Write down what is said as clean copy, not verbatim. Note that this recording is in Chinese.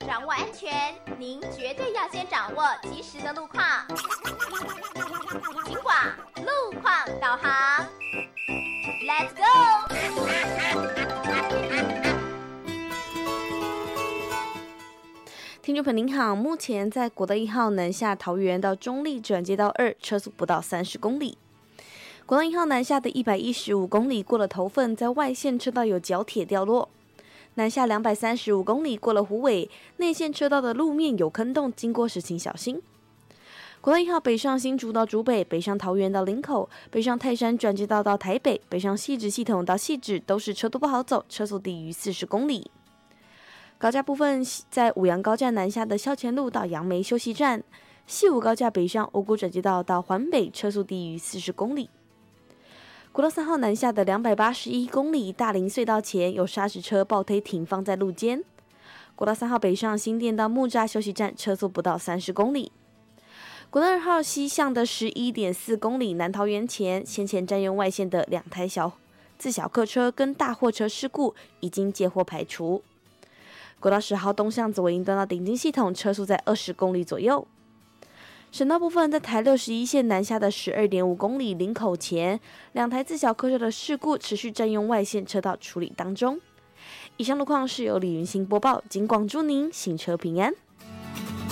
掌握安全，您绝对要先掌握及时的路况。警广路况导航 ，Let's go！ 听众朋友您好，目前在国道1号南下桃园到中立转接道2，车速不到30公里。国道1号南下的115公里过了头份，在外线车道有角铁掉落。南下235公里过了虎尾，内线车道的路面有坑洞，经过时请小心。国道1号北上新竹到竹北，北上桃园到林口，北上泰山转接道到台北，北上汐止系统到汐止都是车多不好走，车速低于40公里。高架部分，在五杨高架南下的校前路到杨梅休息站，西武高架北上五股转接道到环北，车速低于40公里。国道3号南下的281公里，大林隧道前有砂石车爆推停放在路肩。国道3号北上新店到木栅休息站，车速不到30公里。国道2号西向的11.4公里，南桃园前先前占用外线的2台自小客车跟大货车事故已经接获排除。国道10号东向左营端到顶金系统，车速在20公里左右。省道部分，在台61线南下的12.5公里林口前，2台自小客车的事故持续占用外线车道处理当中。以上路况是由李云兴播报，警广祝您行车平安。